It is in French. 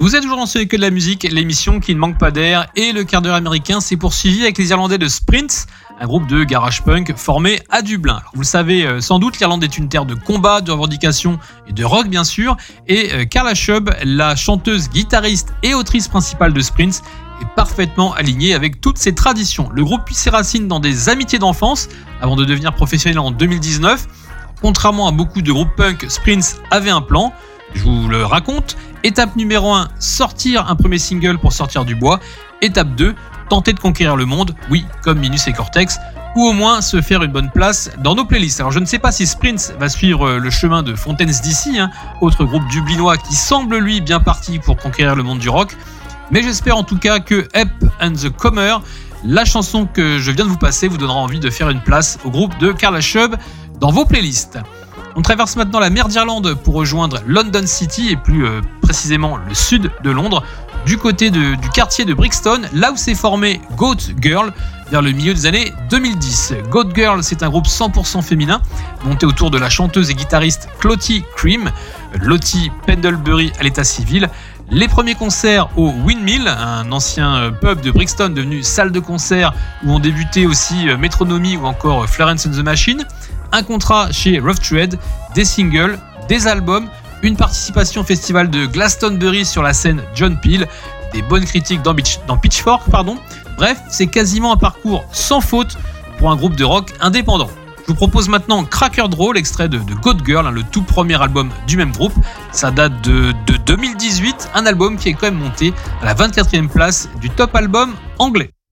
Vous êtes toujours dans Ce que de la musique, l'émission qui ne manque pas d'air, et le quart d'heure américain s'est poursuivi avec les Irlandais de Sprints, un groupe de garage punk formé à Dublin. Alors, vous le savez sans doute, l'Irlande est une terre de combat, de revendication et de rock bien sûr, et Carla Chubb, la chanteuse, guitariste et autrice principale de Sprints, est parfaitement alignée avec toutes ces traditions. Le groupe puise ses racines dans des amitiés d'enfance avant de devenir professionnel en 2019. Contrairement à beaucoup de groupes punk, Sprints avait un plan. Je vous le raconte. Étape numéro 1, sortir un premier single pour sortir du bois. Étape 2, tenter de conquérir le monde, oui, comme Minus et Cortex, ou au moins se faire une bonne place dans nos playlists. Alors je ne sais pas si Sprints va suivre le chemin de Fontaines DC, autre groupe dublinois qui semble lui bien parti pour conquérir le monde du rock, mais j'espère en tout cas que Hep and the Comer, la chanson que je viens de vous passer, vous donnera envie de faire une place au groupe de Carla Chubb dans vos playlists. On traverse maintenant la mer d'Irlande pour rejoindre London City et plus précisément le sud de Londres, du côté du quartier de Brixton, là où s'est formé Goat Girl vers le milieu des années 2010. Goat Girl, c'est un groupe 100% féminin monté autour de la chanteuse et guitariste Clottie Cream, Lottie Pendlebury à l'état civil. Les premiers concerts au Windmill, un ancien pub de Brixton devenu salle de concert où ont débuté aussi Metronomy ou encore Florence and the Machine. Un contrat chez Rough Trade, des singles, des albums, une participation au festival de Glastonbury sur la scène John Peel, des bonnes critiques dans Pitchfork. Bref, c'est quasiment un parcours sans faute pour un groupe de rock indépendant. Je vous propose maintenant Cracker Draw, l'extrait de Goat Girl, le tout premier album du même groupe. Ça date de 2018, un album qui est quand même monté à la 24e place du top album anglais.